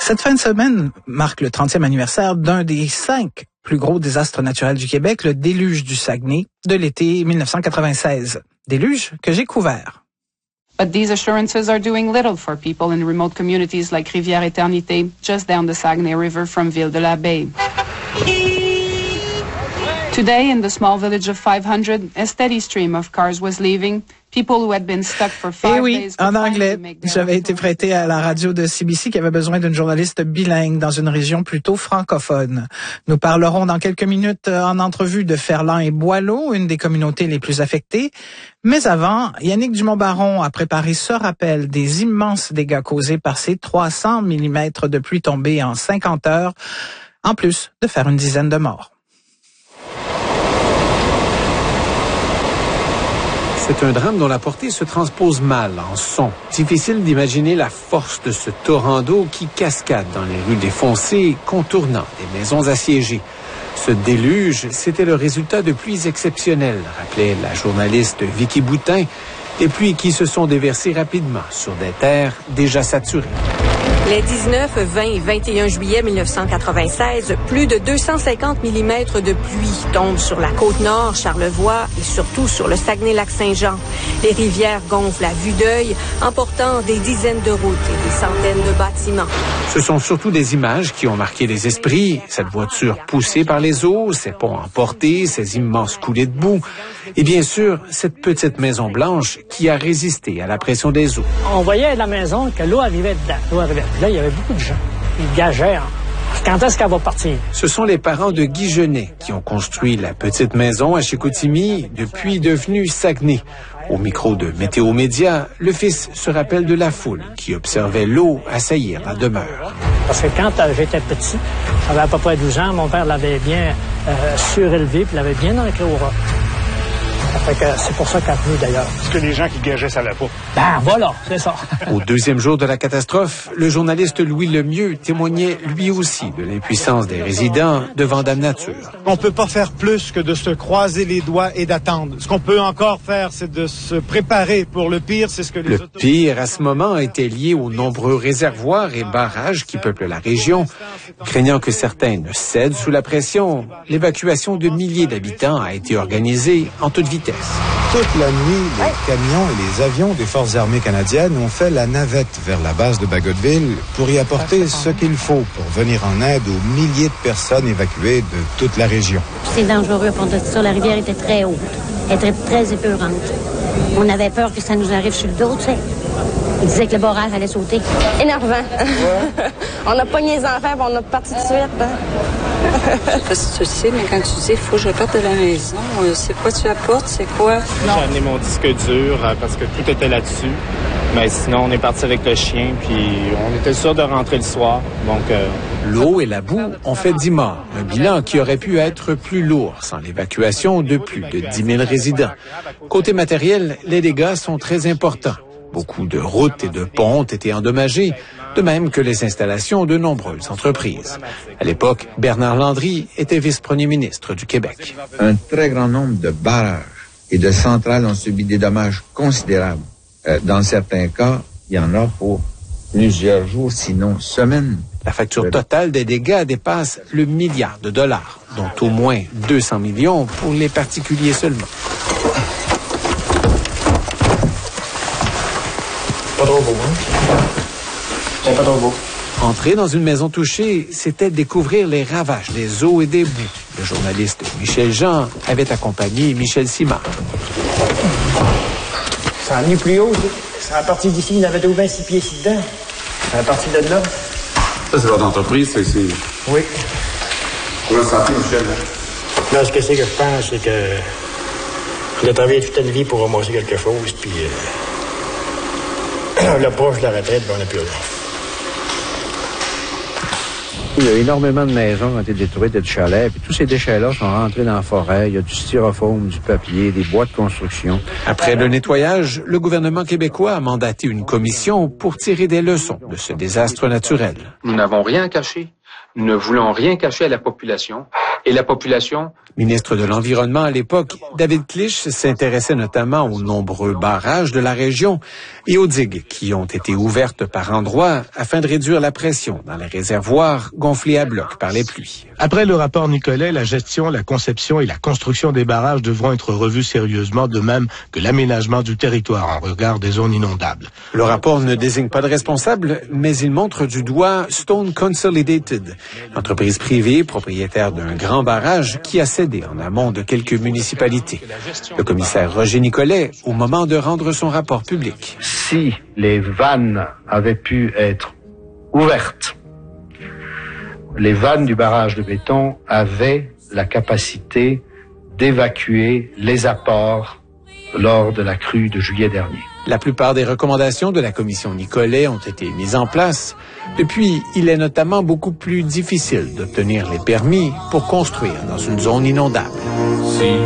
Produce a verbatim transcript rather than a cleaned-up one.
Cette fin de semaine marque le trentième anniversaire d'un des cinq plus gros désastres naturels du Québec, le déluge du Saguenay de l'été dix-neuf cent quatre-vingt-seize. Déluge que j'ai couvert. But these assurances are doing little for people in remote communities like Rivière-Éternité, just down the Saguenay River from Ville-de-la-Baie. Today, in the small village of five hundred, a steady stream of cars was leaving. People who had been stuck for five Eh oui, days en anglais. J'avais été prêté à la radio de C B C qui avait besoin d'une journaliste bilingue dans une région plutôt francophone. Nous parlerons dans quelques minutes en entrevue de Ferland et Boileau, une des communautés les plus affectées. Mais avant, Yannick Dumont-Baron a préparé ce rappel des immenses dégâts causés par ces trois cents millimètres de pluie tombée en cinquante heures, en plus de faire une dizaine de morts. C'est un drame dont la portée se transpose mal en son. Difficile d'imaginer la force de ce torrent d'eau qui cascade dans les rues défoncées, contournant des maisons assiégées. Ce déluge, c'était le résultat de pluies exceptionnelles, rappelait la journaliste Vicky Boutin, des pluies qui se sont déversées rapidement sur des terres déjà saturées. Les dix-neuf, vingt et vingt et un juillet mille neuf cent quatre-vingt-seize, plus de deux cent cinquante millimètres de pluie tombent sur la Côte-Nord, Charlevoix et surtout sur le Saguenay-Lac-Saint-Jean. Les rivières gonflent à vue d'œil, emportant des dizaines de routes et des centaines de bâtiments. Ce sont surtout des images qui ont marqué les esprits. Cette voiture poussée par les eaux, ces ponts emportés, ces immenses coulées de boue. Et bien sûr, cette petite maison blanche qui a résisté à la pression des eaux. On voyait de la maison que l'eau arrivait dedans. L'eau arrivait. Là, il y avait beaucoup de gens. Ils gageaient. Quand est-ce qu'elle va partir? Ce sont les parents de Guy Genet qui ont construit la petite maison à Chicoutimi, depuis devenue Saguenay. Au micro de Météo Média, le fils se rappelle de la foule qui observait l'eau assaillir la demeure. Parce que quand euh, j'étais petit, j'avais à peu près douze ans, mon père l'avait bien euh, surélevé puis l'avait bien ancré au roc. Fait que c'est pour ça qu'elle a plu d'ailleurs. Est-ce que les gens qui gageaient savaient pas? Ben voilà, c'est ça. Au deuxième jour de la catastrophe, le journaliste Louis Lemieux témoignait lui aussi de l'impuissance des résidents devant Dame Nature. On peut pas faire plus que de se croiser les doigts et d'attendre. Ce qu'on peut encore faire, c'est de se préparer pour le pire. C'est ce que les Le autorités... pire, à ce moment, était lié aux nombreux réservoirs et barrages qui peuplent la région. Craignant que certains ne cèdent sous la pression, l'évacuation de milliers d'habitants a été organisée en toute vitesse. Toute la nuit, les camions et les avions des Forces armées canadiennes ont fait la navette vers la base de Bagotville pour y apporter ce qu'il faut pour venir en aide aux milliers de personnes évacuées de toute la région. C'est dangereux pour de ça. La rivière était très haute. Elle était très épeurante. On avait peur que ça nous arrive sur le dos, tu sais. Il disait que le barrage allait sauter. Énervant. Ouais. On a pogné les enfants et on a parti de suite. Hein? Je sais pas si tu le sais, mais quand tu dis qu'il faut que je parte de la maison, c'est quoi tu apportes? C'est quoi? J'ai amené mon disque dur parce que tout était là-dessus. Mais sinon, on est parti avec le chien, puis on était sûr de rentrer le soir. Donc, euh... L'eau et la boue ont fait dix morts, un bilan qui aurait pu être plus lourd sans l'évacuation de plus de dix mille résidents. Côté matériel, les dégâts sont très importants. Beaucoup de routes et de ponts ont été endommagés, de même que les installations de nombreuses entreprises. À l'époque, Bernard Landry était vice-premier ministre du Québec. Un très grand nombre de barrages et de centrales ont subi des dommages considérables. Euh, dans certains cas, il y en a pour plusieurs jours, sinon semaines. La facture totale des dégâts dépasse le milliard de dollars, dont au moins deux cents millions pour les particuliers seulement. Pas trop beau, hein? C'est pas trop beau. Entrer dans une maison touchée, c'était découvrir les ravages des eaux et des boues. Le journaliste Michel Jean avait accompagné Michel Simard. Ça a mis plus haut, c'est à partir d'ici, il y avait au vingt six pieds ici dedans. À partir de là. Ça, c'est votre entreprise, c'est ici? Oui. Comment ça sent, Michel? Là, ce que c'est que je pense, c'est que j'ai travaillé toute une vie pour ramasser quelque chose, puis euh, le proche de la retraite, ben, on n'a plus rien. Il y a énormément de maisons qui ont été détruites et de chalets. Puis tous ces déchets-là sont rentrés dans la forêt. Il y a du styrofoam, du papier, des bois de construction. Après le nettoyage, le gouvernement québécois a mandaté une commission pour tirer des leçons de ce désastre naturel. Nous n'avons rien caché. Nous ne voulons rien cacher à la population. Et la population... Ministre de l'Environnement à l'époque, David Clich s'intéressait notamment aux nombreux barrages de la région et aux digues qui ont été ouvertes par endroits afin de réduire la pression dans les réservoirs gonflés à bloc par les pluies. Après le rapport Nicolet, la gestion, la conception et la construction des barrages devront être revues sérieusement, de même que l'aménagement du territoire en regard des zones inondables. Le rapport ne désigne pas de responsable, mais il montre du doigt Stone Consolidated, entreprise privée propriétaire d'un grand barrage qui a cédé en amont de quelques municipalités. Le commissaire Roger Nicolet, au moment de rendre son rapport public. Si les vannes avaient pu être ouvertes, les vannes du barrage de béton avaient la capacité d'évacuer les apports lors de la crue de juillet dernier. La plupart des recommandations de la commission Nicolet ont été mises en place. Depuis, il est notamment beaucoup plus difficile d'obtenir les permis pour construire dans une zone inondable. Si